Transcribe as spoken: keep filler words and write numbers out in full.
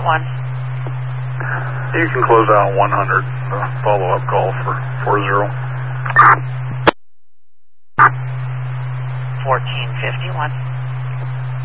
one. You can close out one hundred, the follow-up call for four zero. fourteen fifty-one.